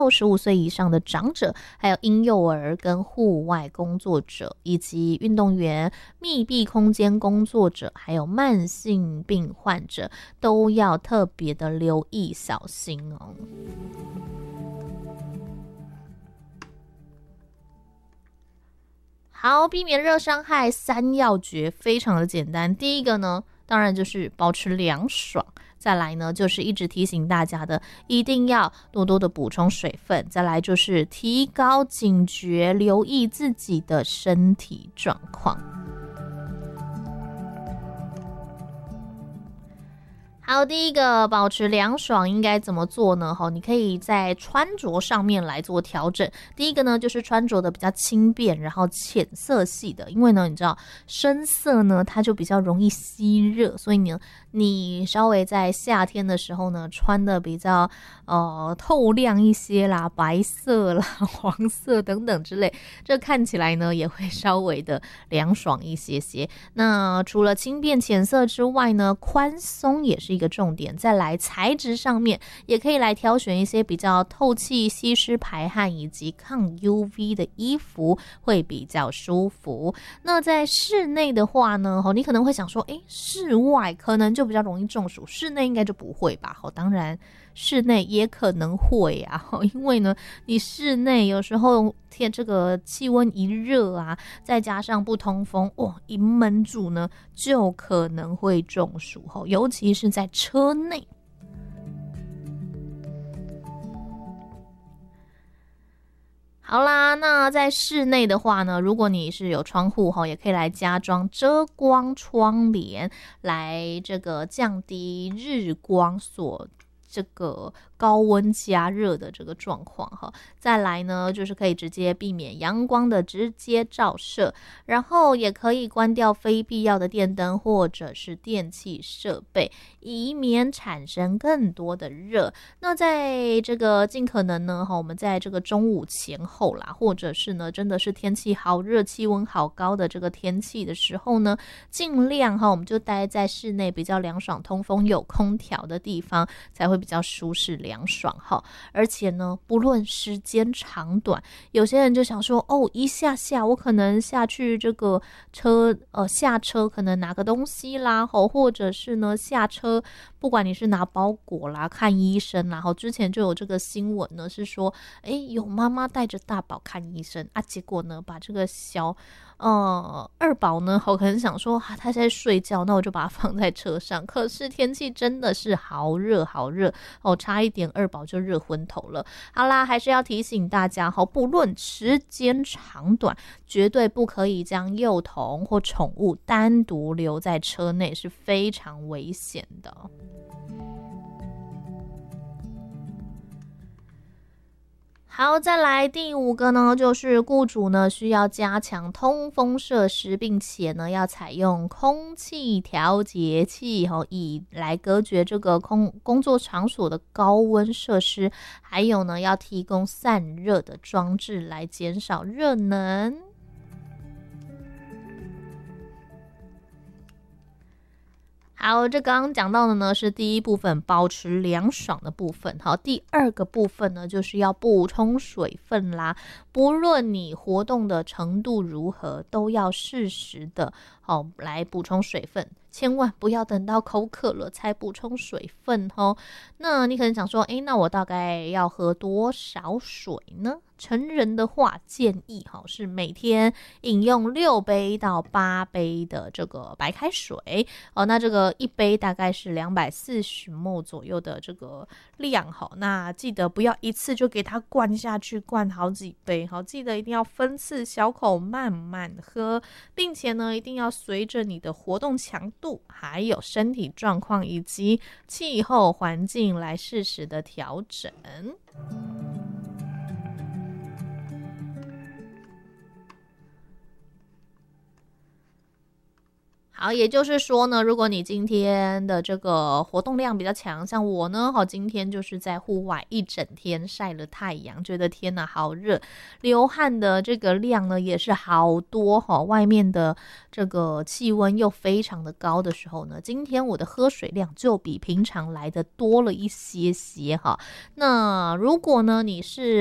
15岁以上的长者，还有婴幼儿跟户外工作者，以及运动员、密闭空间工作者，还有慢性病患者，都要特别的留意小心哦。好，避免热伤害3要诀非常的简单。第一个呢，当然就是保持凉爽。再来呢，就是一直提醒大家的，一定要多多的补充水分。再来就是提高警觉，留意自己的身体状况。好，第一个保持凉爽应该怎么做呢？你可以在穿着上面来做调整。第一个呢，就是穿着的比较轻便，然后浅色系的，因为呢，你知道深色呢，它就比较容易吸热，所以你稍微在夏天的时候呢，穿的比较透亮一些啦，白色啦、黄色等等之类，这看起来呢也会稍微的凉爽一些些。那除了轻便浅色之外呢，宽松也是一个重点。再来材质上面也可以来挑选一些比较透气、吸湿排汗以及抗 UV 的衣服，会比较舒服。那在室内的话呢，你可能会想说，室外可能就比较容易中暑，室内应该就不会吧？当然室内也可能会啊，因为呢，你室内有时候这个气温一热啊，再加上不通风，一闷住呢，就可能会中暑，尤其是在车内。好啦，那在室内的话呢，如果你是有窗户也可以来加装遮光窗帘，来这个降低日光所这个高温加热的这个状况哈。再来呢，就是可以直接避免阳光的直接照射，然后也可以关掉非必要的电灯或者是电器设备，以免产生更多的热。那在这个尽可能呢，我们在这个中午前后啦，或者是呢真的是天气好热、气温好高的这个天气的时候呢，尽量我们就待在室内比较凉爽、通风、有空调的地方，才会比较舒适凉爽哈。而且呢，不论时间长短，有些人就想说，一下下我可能下去这个下车可能拿个东西啦，或者是呢下车，不管你是拿包裹啦、看医生啦，之前就有这个新闻呢，是说，有妈妈带着大宝看医生啊，结果呢把这个小二宝呢，可能想说他在睡觉，那我就把它放在车上。可是天气真的是好热好热差一点二宝就热昏头了。好啦，还是要提醒大家不论时间长短，绝对不可以将幼童或宠物单独留在车内，是非常危险的。好，再来第5个呢，就是雇主呢需要加强通风设施，并且呢要采用空气调节器以来隔绝这个工作场所的高温设施，还有呢要提供散热的装置来减少热能。好，这刚刚讲到的呢是第一部分，保持凉爽的部分。好，第2个部分呢就是要补充水分啦。不论你活动的程度如何，都要适时的来补充水分，千万不要等到口渴了才补充水分那你可能想说，那我大概要喝多少水呢？成人的话建议是每天饮用6杯到8杯的这个白开水那这个1杯大概是240ml 左右的这个量那记得不要一次就给它灌下去，灌好几杯记得一定要分次小口慢慢喝，并且呢一定要随着你的活动强度还有身体状况以及气候环境来适时的调整。 好，也就是说呢，如果你今天的这个活动量比较强，像我呢，今天就是在户外一整天晒了太阳，觉得天哪，好热，流汗的这个量呢也是好多外面的这个气温又非常的高的时候呢，今天我的喝水量就比平常来的多了一些些那如果呢你是